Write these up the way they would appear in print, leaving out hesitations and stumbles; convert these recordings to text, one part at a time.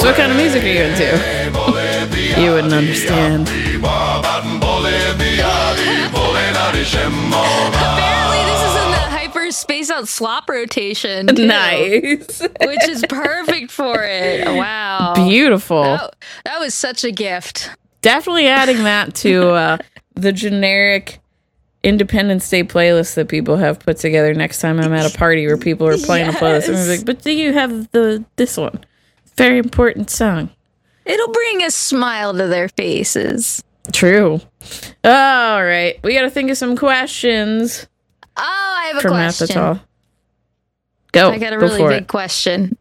what kind of music are you into? You wouldn't understand. Apparently, this is in the Hyper Space Out slop rotation. Too, Nice. which is perfect for it. Wow. Beautiful. That was such a gift. Definitely adding that to the generic Independence Day playlist that people have put together next time I'm at a party where people are playing a playlist. And I'm like, but do you have this one? Very important song. It'll bring a smile to their faces. True. All right. We got to think of some questions. Oh, I have a for question. Matt, that's all. Go. I got a really big question.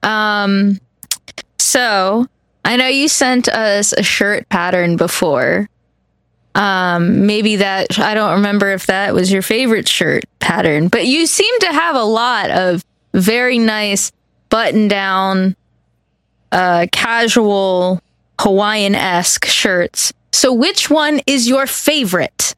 So I know you sent us a shirt pattern before. Maybe that, I don't remember if that was your favorite shirt pattern, but you seem to have a lot of very nice button down, casual Hawaiian-esque shirts. So which one is your favorite?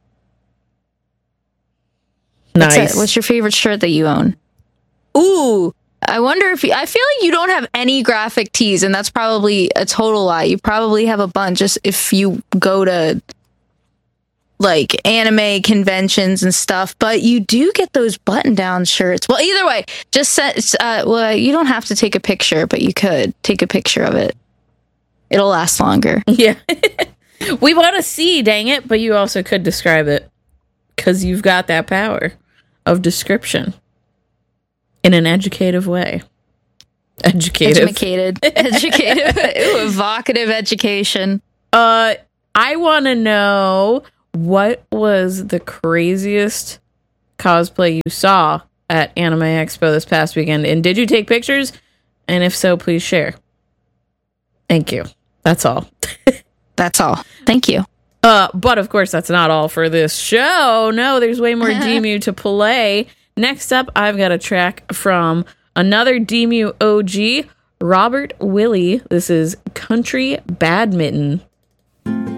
Nice. What's your favorite shirt that you own? Ooh, I wonder if I feel like you don't have any graphic tees, and that's probably a total lie. You probably have a bunch just if you go to like anime conventions and stuff, but you do get those button down shirts. Well, either way, just you don't have to take a picture, but you could take a picture of it. It'll last longer. Yeah. We want to see, dang it, but you also could describe it because you've got that power of description in an educative way. Educative. Ooh, evocative education. I want to know, what was the craziest cosplay you saw at Anime Expo this past weekend? And did you take pictures? And if so, please share. Thank you. That's all. That's all. Thank you. But of course, that's not all for this show. No, there's way more DMU to play. Next up, I've got a track from another DMU OG, Robert Willie. This is Country Badminton.